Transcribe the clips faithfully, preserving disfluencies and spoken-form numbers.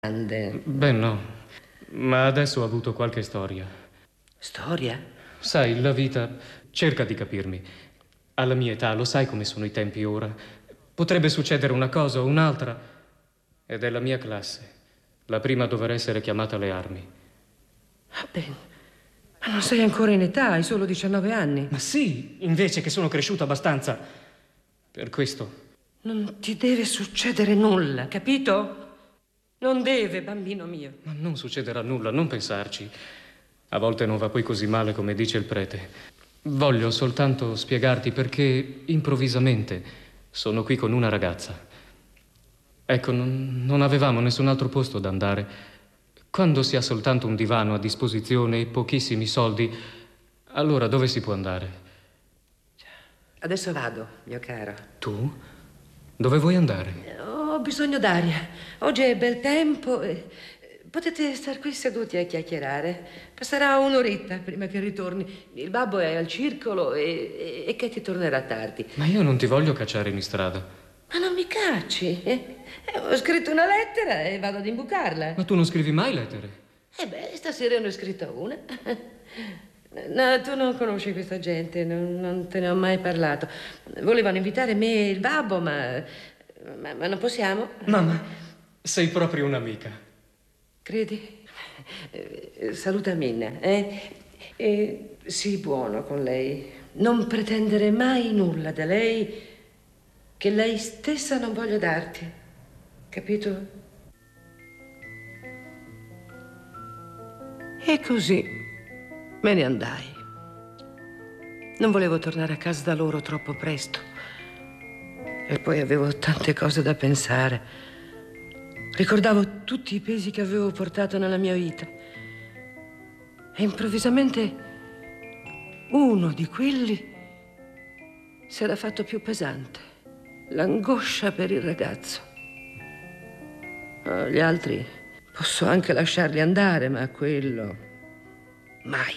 grande. Beh, no, ma adesso ho avuto qualche storia. Storia? Sai, la vita... Cerca di capirmi. Alla mia età, lo sai come sono i tempi ora. Potrebbe succedere una cosa o un'altra. Ed è la mia classe. La prima a dover essere chiamata alle armi. Vabbè, ma non sei ancora in età, hai solo diciannove anni. Ma sì, invece che sono cresciuto abbastanza. Per questo. Non ti deve succedere nulla, capito? Non deve, bambino mio. Ma non succederà nulla, non pensarci. A volte non va poi così male come dice il prete. Voglio soltanto spiegarti perché improvvisamente sono qui con una ragazza. Ecco, non, non avevamo nessun altro posto da andare. Quando si ha soltanto un divano a disposizione e pochissimi soldi, allora dove si può andare? Adesso vado, mio caro. Tu? Dove vuoi andare? Ho bisogno d'aria. Oggi è bel tempo e potete star qui seduti a chiacchierare. Passerà un'oretta prima che ritorni. Il babbo è al circolo e, e Katie tornerà tardi. Ma io non ti voglio cacciare in strada. Ma non mi cacci. Eh, ho scritto una lettera e vado ad imbucarla. Ma tu non scrivi mai lettere? Eh beh, stasera ne ho scritta una. No, tu non conosci questa gente, non, non te ne ho mai parlato. Volevano invitare me e il babbo, ma, ma, ma non possiamo. Mamma, sei proprio un'amica. Credi? Eh, saluta Minna, eh? E sii buono con lei. Non pretendere mai nulla da lei che lei stessa non voglia darti. Capito? E così me ne andai. Non volevo tornare a casa da loro troppo presto. E poi avevo tante cose da pensare. Ricordavo tutti i pesi che avevo portato nella mia vita. E improvvisamente uno di quelli si era fatto più pesante. L'angoscia per il ragazzo. Oh, gli altri posso anche lasciarli andare, ma quello mai.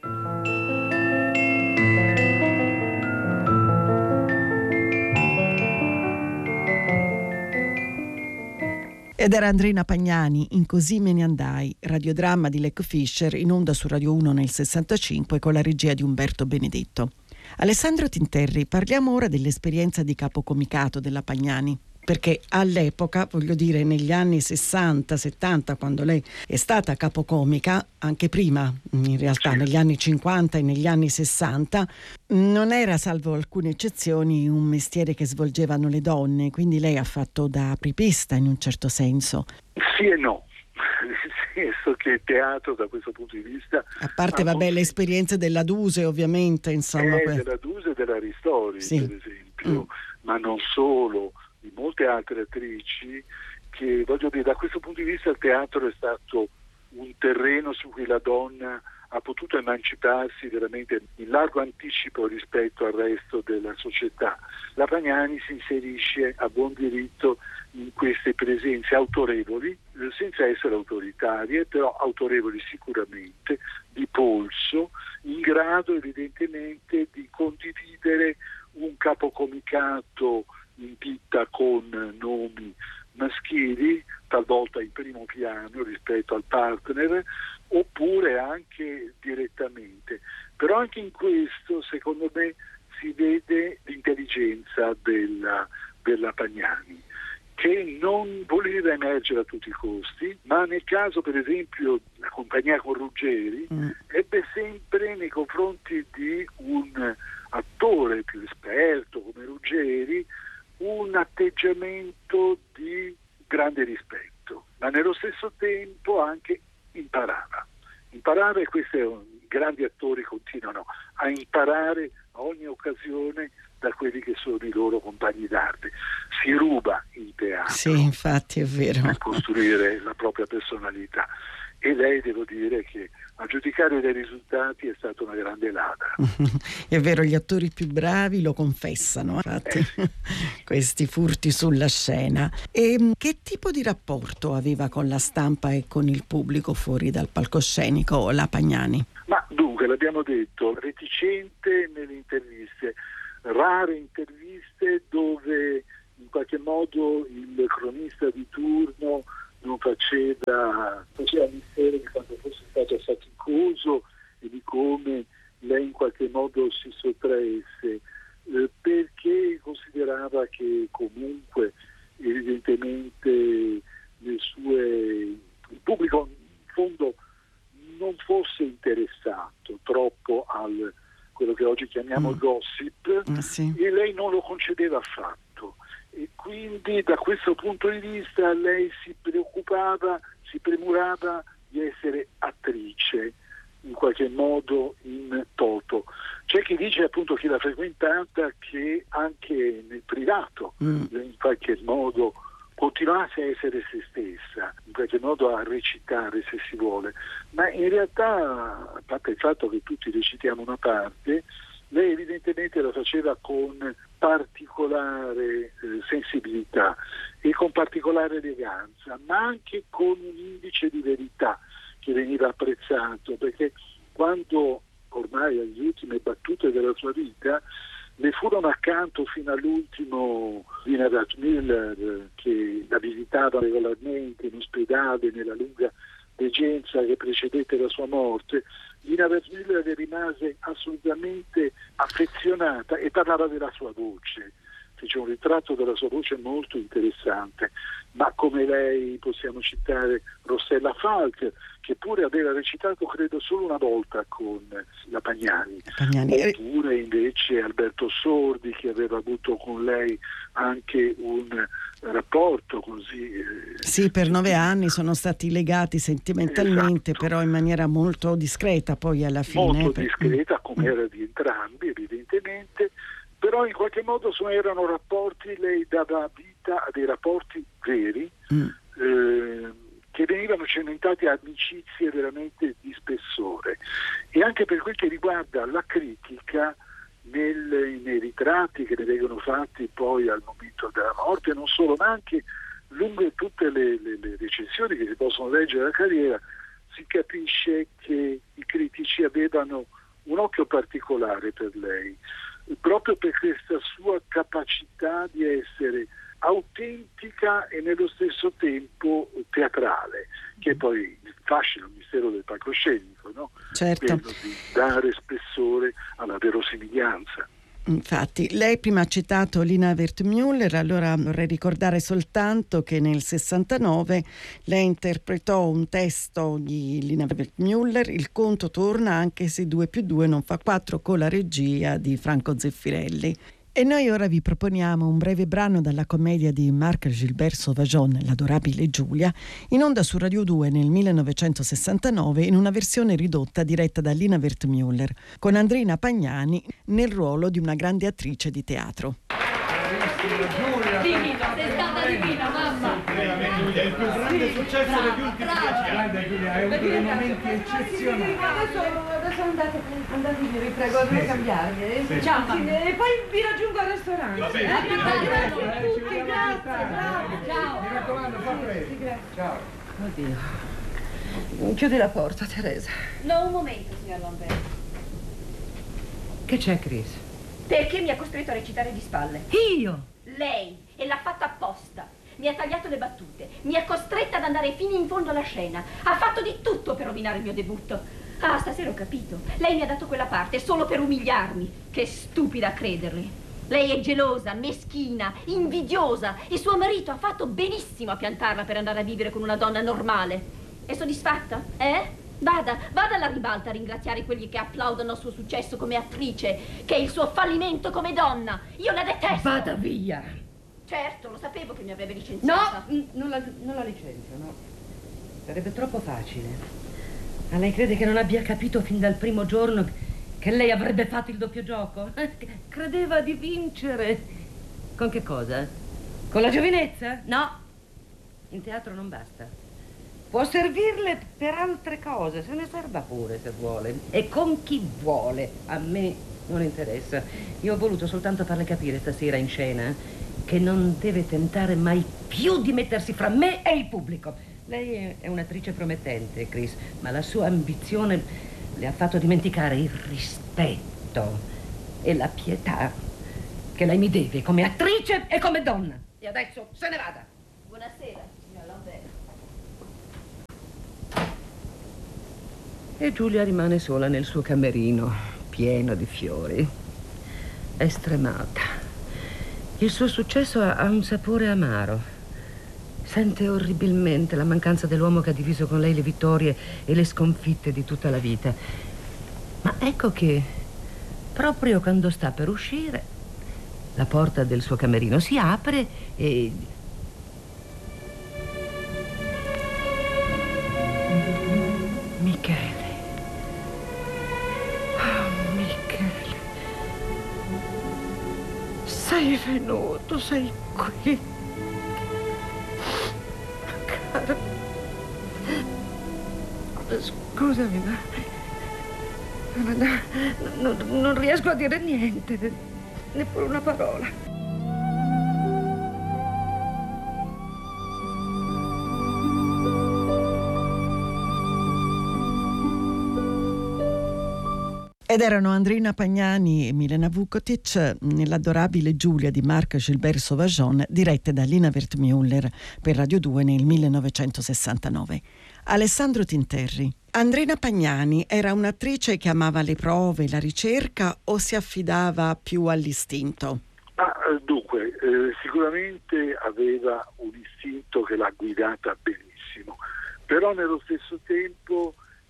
Ed era Andrina Pagnani in Così me ne andai, radiodramma di Lecco Fischer, in onda su Radio uno nel sessantacinque con la regia di Umberto Benedetto. Alessandro Tinterri, parliamo ora dell'esperienza di capocomicato della Pagnani. Perché all'epoca, voglio dire negli anni sessanta settanta, quando lei è stata capocomica, anche prima in realtà negli anni cinquanta e negli anni sessanta, non era, salvo alcune eccezioni, un mestiere che svolgevano le donne, quindi lei ha fatto da apripista in un certo senso. Sì e no, nel senso che il teatro da questo punto di vista... A parte, vabbè, le esperienze della Duse ovviamente, insomma. Eh, que- della Duse e della Ristori, sì. per esempio, Mm. ma non solo, di molte altre attrici che, voglio dire, da questo punto di vista il teatro è stato un terreno su cui la donna ha potuto emanciparsi veramente in largo anticipo rispetto al resto della società. La Pagnani si inserisce a buon diritto in queste presenze autorevoli, senza essere autoritarie, però autorevoli sicuramente, di polso, in grado evidentemente di condividere un capocomicato in ditta con nomi maschili, talvolta in primo piano rispetto al partner, oppure anche direttamente. Però anche in questo, secondo me, si vede l'intelligenza della, della Pagnani, che non voleva emergere a tutti i costi, ma nel caso, per esempio, la compagnia con Ruggeri mm. ebbe sempre nei confronti di un attore più esperto come Ruggeri un atteggiamento di grande rispetto, ma nello stesso tempo anche imparava. Imparava, e questi grandi attori continuano a imparare a ogni occasione da quelli che sono i loro compagni d'arte. Si ruba il teatro. Sì, infatti, è vero. Per costruire la propria personalità. E lei, devo dire che a giudicare dai risultati è stata una grande ladra. È vero, gli attori più bravi lo confessano, infatti, eh. questi furti sulla scena. E che tipo di rapporto aveva con la stampa e con il pubblico fuori dal palcoscenico la Pagnani? Ma dunque, l'abbiamo detto, reticente nelle interviste, rare interviste dove in qualche modo il cronista di turno non faceva, faceva mistero di quanto fosse stato faticoso e di come lei in qualche modo si sottraesse, eh, perché considerava che comunque evidentemente le sue, il pubblico in fondo non fosse interessato troppo al quello che oggi chiamiamo mm. gossip, ah, sì. e lei non lo concedeva affatto. E quindi da questo punto di vista lei si preoccupava, si premurava di essere attrice in qualche modo in toto. C'è chi dice appunto che l'ha frequentata che anche nel privato mm. in qualche modo continuasse a essere se stessa, in qualche modo a recitare se si vuole, ma in realtà, a parte il fatto che tutti recitiamo una parte, lei evidentemente la faceva con particolare eh, sensibilità e con particolare eleganza, ma anche con un indice di verità che veniva apprezzato, perché quando ormai alle ultime battute della sua vita le furono accanto fino all'ultimo Lina Wertmüller, che la visitava regolarmente in ospedale nella lunga degenza che precedette la sua morte. Lina Wertmüller le rimase assolutamente affezionata e parlava della sua voce. Fece un ritratto della sua voce molto interessante, ma come lei possiamo citare Rossella Falk, che pure aveva recitato credo solo una volta con la Pagnani, Pagnani. oppure invece Alberto Sordi, che aveva avuto con lei anche un rapporto così. Eh, sì, per nove anni sono stati legati sentimentalmente, esatto. però in maniera molto discreta poi alla fine. Molto per... discreta, come era di entrambi evidentemente, però in qualche modo insomma, erano rapporti, lei dava vita a dei rapporti veri, mm. eh, che venivano cementati a amicizie veramente di spessore. E anche per quel che riguarda la critica, nel, nei ritratti che ne vengono fatti poi al momento della morte, non solo, ma anche lungo tutte le, le, le recensioni che si possono leggere della carriera, si capisce che i critici avevano un occhio particolare per lei, proprio per questa sua capacità di essere autentica e nello stesso tempo teatrale, che è poi il fascino, il mistero del palcoscenico, no? Certo. Quello di dare spessore alla verosimiglianza. Infatti, lei prima ha citato Lina Wertmüller, allora vorrei ricordare soltanto che nel sessantanove lei interpretò un testo di Lina Wertmüller, Il conto torna anche se due più due non fa quattro, con la regia di Franco Zeffirelli. E noi ora vi proponiamo un breve brano dalla commedia di Marc Gilbert Sauvageon, L'adorabile Giulia, in onda su Radio due nel millenovecentosessantanove in una versione ridotta diretta da Lina Wertmüller, con Andrina Pagnani nel ruolo di una grande attrice di teatro. Divina, sei stata divina, mamma! Veramente, è il più grande successo degli ultimi dieci anni. Guarda Giulia, hai avuto dei momenti eccezionali. Adesso, adesso andate, andate via, vi prego, devo Sì. cambiarvi. Sì. Ciao, sì, e poi vi raggiungo al ristorante. Va bene. Eh, Sì, grazie grazie. a tutti, Ci vediamo grazie, più tardi. bravo, ciao. Mi raccomando, fa Sì, presto. sì, grazie. Ciao. Oddio. Chiudi la porta, Teresa. No, un momento, signor Lambert. Che c'è, Chris? Perché mi ha costretto a recitare di spalle? Io? Lei, e l'ha fatto apposta. Mi ha tagliato le battute, mi ha costretta ad andare fino in fondo alla scena. Ha fatto di tutto per rovinare il mio debutto. Ah, stasera ho capito. Lei mi ha dato quella parte solo per umiliarmi. Che stupida a crederle. Lei è gelosa, meschina, invidiosa e suo marito ha fatto benissimo a piantarla per andare a vivere con una donna normale. È soddisfatta? Eh? Vada, vada alla ribalta a ringraziare quelli che applaudono al suo successo come attrice, che è il suo fallimento come donna. Io la detesto. Vada via. Certo, lo sapevo che mi avrebbe licenziata. No, mm, non la, non la licenzio, no. Sarebbe troppo facile. Ma lei crede che non abbia capito fin dal primo giorno che lei avrebbe fatto il doppio gioco? Credeva di vincere. Con che cosa? Con la giovinezza? No. In teatro non basta. Può servirle per altre cose, se ne serva pure se vuole. E con chi vuole. A me non interessa. Io ho voluto soltanto farle capire stasera in scena che non deve tentare mai più di mettersi fra me e il pubblico. Lei è un'attrice promettente, Chris, ma la sua ambizione le ha fatto dimenticare il rispetto e la pietà che lei mi deve come attrice e come donna. E adesso se ne vada. Buonasera, signor Lambert. E Giulia rimane sola nel suo camerino, pieno di fiori. È stremata. Il suo successo ha, ha un sapore amaro. Sente orribilmente la mancanza dell'uomo che ha diviso con lei le vittorie e le sconfitte di tutta la vita. Ma ecco che, proprio quando sta per uscire, la porta del suo camerino si apre e... Michele. Sei venuto, sei qui. Caro. Scusami, ma... ma no, non, non riesco a dire niente, neppure una parola. Ed erano Andrina Pagnani e Milena Vukotic nell'adorabile Giulia di Marc Gilbert Sauvageon, dirette da Lina Wertmüller per Radio due nel millenovecentosessantanove. Alessandro Tinterri. Andrina Pagnani era un'attrice che amava le prove, la ricerca o si affidava più all'istinto? Ah, dunque, eh, sicuramente aveva un istinto che l'ha guidata benissimo, però nello stesso tempo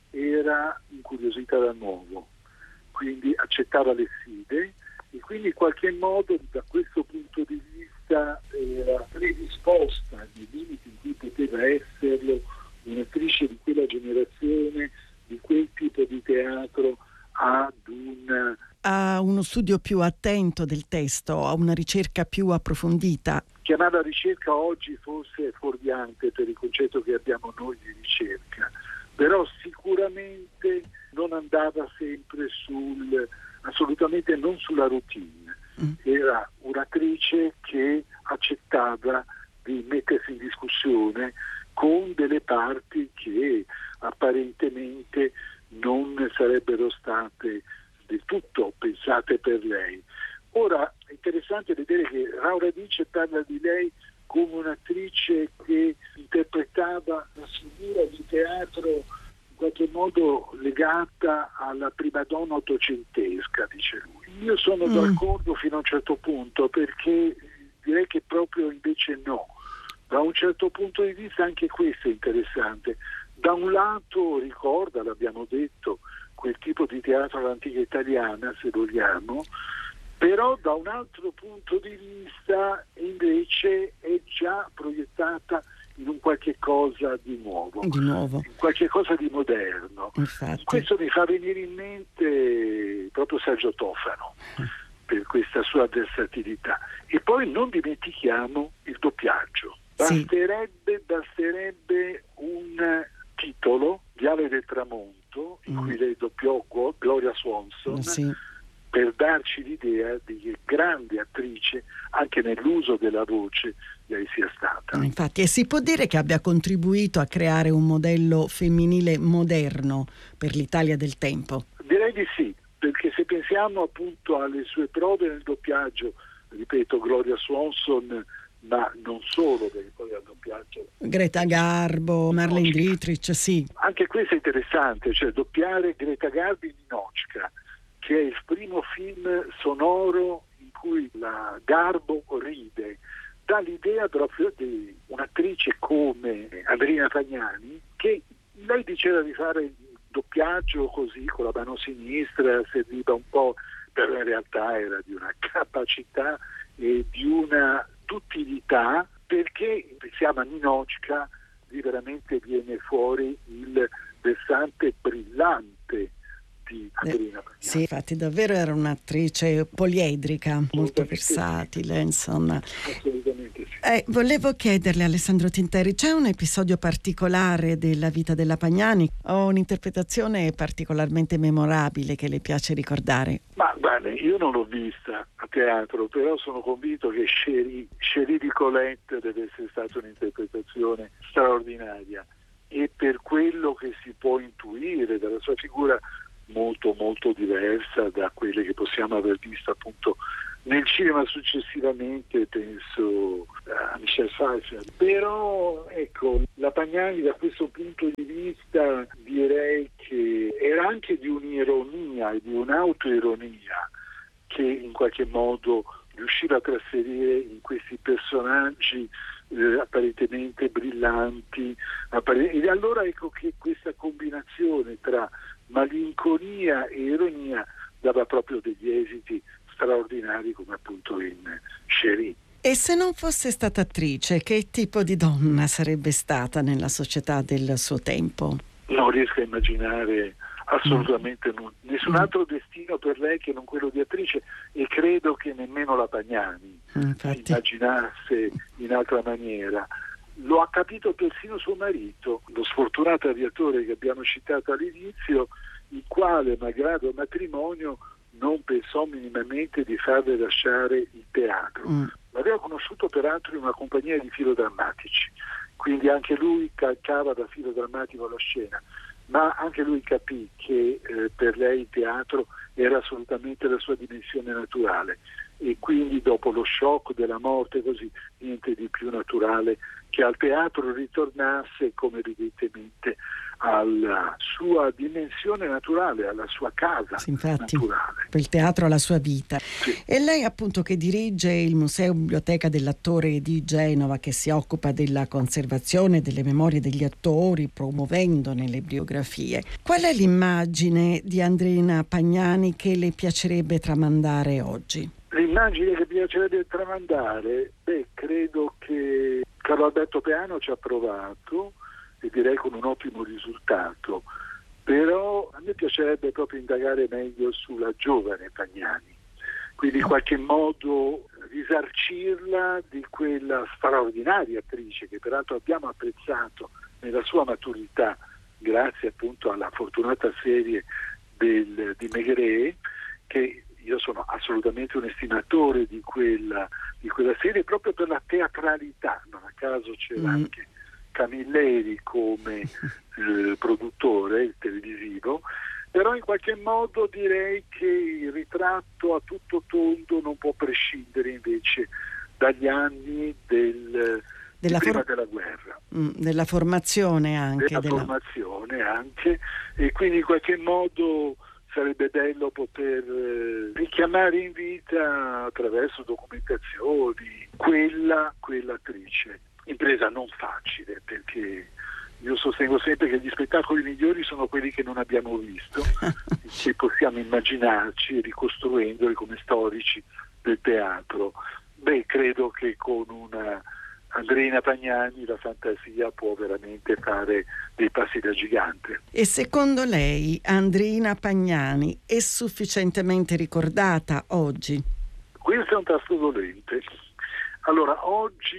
era incuriosita dal nuovo. Quindi accettava le sfide e quindi in qualche modo da questo punto di vista era predisposta nei limiti in cui poteva esserlo un'attrice di quella generazione, di quel tipo di teatro, ad un... a uno studio più attento del testo, a una ricerca più approfondita. Chiamarla ricerca oggi forse è fuorviante per il concetto che abbiamo noi di ricerca, però sicuramente non andava sempre sul, assolutamente non sulla routine. Mm. Era un'attrice che accettava di mettersi in discussione con delle parti che apparentemente non sarebbero state del tutto pensate per lei. Ora è interessante vedere che Raul Radice parla di lei come un'attrice che interpretava la figura di teatro in qualche modo legata alla primadonna ottocentesca, dice lui. Io sono mm. d'accordo fino a un certo punto, perché direi che proprio invece no. Da un certo punto di vista anche questo è interessante. Da un lato ricorda, l'abbiamo detto, quel tipo di teatro all'antica italiana, se vogliamo, però da un altro punto di vista invece è già proiettata in un qualche cosa di nuovo, di nuovo. in qualche cosa di moderno. Infatti. Questo mi fa venire in mente proprio Sergio Tofano per questa sua versatilità. E poi non dimentichiamo il doppiaggio. Basterebbe, basterebbe un titolo, Viale del Tramonto, in mm. cui lei doppiò Gloria Swanson, sì. per darci l'idea di che grande attrice anche nell'uso della voce lei sia stata. Infatti, e si può dire che abbia contribuito a creare un modello femminile moderno per l'Italia del tempo? Direi di sì, perché se pensiamo appunto alle sue prove nel doppiaggio, ripeto, Gloria Swanson, ma non solo, perché poi al doppiaggio Greta Garbo, Marlene Dietrich, sì. Anche questo è interessante, cioè doppiare Greta Garbo in Ninochka, che è il primo film sonoro in cui la Garbo ride, dà l'idea proprio di un'attrice come Andrina Pagnani, che lei diceva di fare il doppiaggio così con la mano sinistra, serviva un po', però in realtà era di una capacità e di una duttilità, perché pensiamo a Ninochka, lì veramente viene fuori il versante brillante di Andrina Pagnani. Sì, infatti davvero era un'attrice poliedrica, molto versatile, insomma. Assolutamente sì. Eh, volevo chiederle, Alessandro Tinterri, c'è un episodio particolare della vita della Pagnani o un'interpretazione particolarmente memorabile che le piace ricordare? Ma guarda, io non l'ho vista a teatro, però sono convinto che Chérie, Chérie di Colette deve essere stata un'interpretazione straordinaria, e per quello che si può intuire dalla sua figura molto molto diversa da quelle che possiamo aver visto appunto nel cinema successivamente, penso a Michel Pfeiffer. Però ecco, la Pagnani da questo punto di vista direi che E allora ecco che questa combinazione tra malinconia e ironia dava proprio degli esiti straordinari, come appunto in Chérie. E se non fosse stata attrice, che tipo di donna sarebbe stata nella società del suo tempo? Non riesco a immaginare assolutamente mm. nessun mm. altro destino per lei che non quello di attrice, e credo che nemmeno la Pagnani Infatti. immaginasse in altra maniera. Lo ha capito persino suo marito, lo sfortunato aviatore che abbiamo citato all'inizio, il quale, malgrado il matrimonio, non pensò minimamente di farle lasciare il teatro. Mm. L'aveva conosciuto peraltro in una compagnia di filodrammatici, quindi anche lui calcava da filodrammatico la scena, ma anche lui capì che eh, per lei il teatro era assolutamente la sua dimensione naturale, e quindi dopo lo shock della morte così, niente di più naturale che al teatro ritornasse, come evidentemente alla sua dimensione naturale, alla sua casa sì, infatti, naturale. Il teatro ha la sua vita. Sì. E lei appunto che dirige il Museo Biblioteca dell'Attore di Genova, che si occupa della conservazione delle memorie degli attori, promuovendone le biografie. Qual è l'immagine di Andrina Pagnani che le piacerebbe tramandare oggi? L'immagine che piacerebbe tramandare? Beh, credo che Carlo Alberto Peano ci ha provato, e direi con un ottimo risultato, però a me piacerebbe proprio indagare meglio sulla giovane Pagnani, quindi in qualche modo risarcirla di quella straordinaria attrice che peraltro abbiamo apprezzato nella sua maturità grazie appunto alla fortunata serie del, di Maigret, che io sono assolutamente un estimatore di quella, di quella serie proprio per la teatralità, non a caso c'era mm. anche Camilleri come eh, produttore televisivo, però in qualche modo direi che il ritratto a tutto tondo non può prescindere invece dagli anni del, della prima for- della guerra. Mm, della formazione anche. Della, della formazione anche, e quindi in qualche modo sarebbe bello poter eh, richiamare in vita attraverso documentazioni quella, quell'attrice. Impresa non facile, perché io sostengo sempre che gli spettacoli migliori sono quelli che non abbiamo visto, che possiamo immaginarci ricostruendoli come storici del teatro. Beh, credo che con una Andrina Pagnani la fantasia può veramente fare dei passi da gigante. E secondo lei Andrina Pagnani è sufficientemente ricordata oggi? Questo è un tasto dolente. Allora,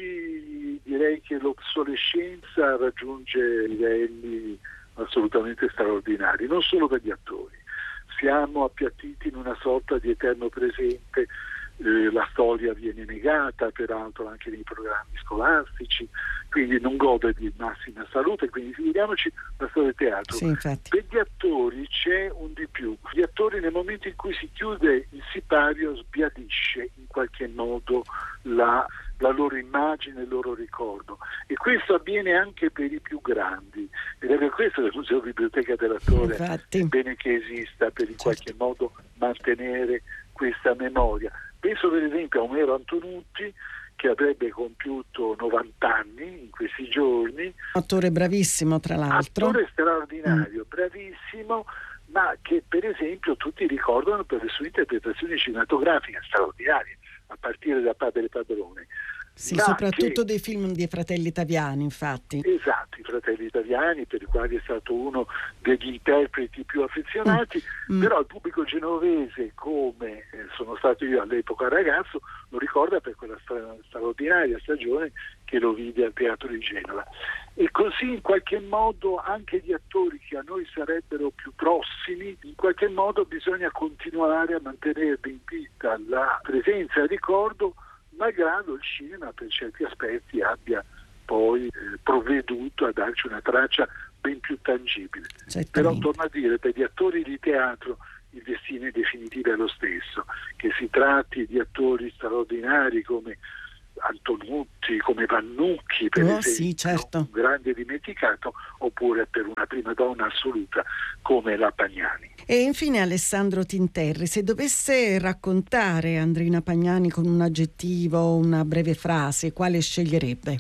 oggi direi che l'obsolescenza raggiunge livelli assolutamente straordinari, non solo per gli attori. Siamo appiattiti in una sorta di eterno presente, eh, la storia viene negata, peraltro anche nei programmi scolastici, quindi non gode di massima salute, quindi figuriamoci la storia del teatro. Sì, infatti. Per gli attori c'è un di più. Gli attori nel momento in cui si chiude il sipario sbiadisce in qualche modo la, la loro immagine, il loro ricordo, e questo avviene anche per i più grandi, ed è per questo che il Museo Biblioteca dell'Attore Infatti. è bene che esista, per in qualche certo. modo mantenere questa memoria. Penso per esempio a Omero Antonutti, che avrebbe compiuto novanta anni in questi giorni. Attore bravissimo, tra l'altro. Attore straordinario, mm. bravissimo, ma che per esempio tutti ricordano per le sue interpretazioni cinematografiche straordinarie, a partire da Padre Padrone. Sì, ma soprattutto che... dei film dei Fratelli Italiani, infatti. Esatto, i Fratelli Italiani, per i quali è stato uno degli interpreti più affezionati, mm. però il pubblico genovese, come eh, sono stato io all'epoca ragazzo, lo ricorda per quella stra- straordinaria stagione che lo vide al Teatro di Genova. E così in qualche modo anche gli attori che a noi sarebbero più prossimi, in qualche modo bisogna continuare a mantenere in vita la presenza e il ricordo, malgrado il cinema per certi aspetti abbia poi eh, provveduto a darci una traccia ben più tangibile. Però torno a dire, per gli attori di teatro il destino in definitiva è lo stesso, che si tratti di attori straordinari come Antonutti, come Vannucchi per oh, esempio, sì, certo. un grande dimenticato, oppure per una prima donna assoluta come la Pagnani. E infine Alessandro Tinterri, se dovesse raccontare Andrina Pagnani con un aggettivo, una breve frase, quale sceglierebbe?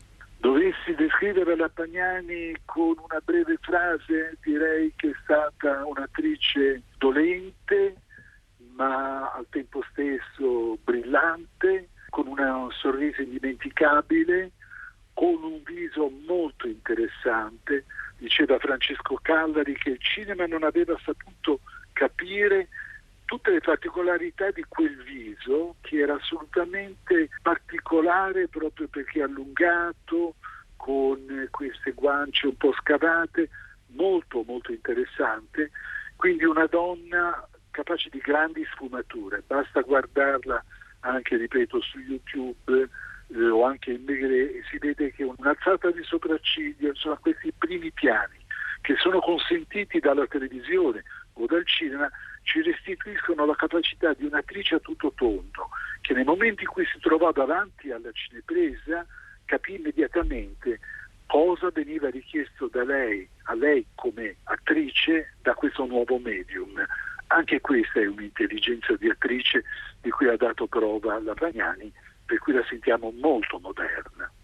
Dovessi descrivere la Pagnani con una breve frase, direi che è stata un'attrice dolente, ma al tempo stesso brillante, con un sorriso indimenticabile, con un viso molto interessante. Diceva Francesco Callari che il cinema non aveva saputo capire tutte le particolarità di quel viso, che era assolutamente particolare proprio perché allungato, con queste guance un po' scavate, molto molto interessante. Quindi una donna capace di grandi sfumature, basta guardarla anche, ripeto, su YouTube eh, o anche in Maigret, e si vede che un'alzata di sopracciglio sono questi primi piani che sono consentiti dalla televisione o dal cinema, ci restituiscono la capacità di un'attrice a tutto tondo, che nel momento in cui si trovò davanti alla cinepresa capì immediatamente cosa veniva richiesto da lei, a lei come attrice, da questo nuovo medium. Anche questa è un'intelligenza di attrice di cui ha dato prova la Pagnani, per cui la sentiamo molto moderna.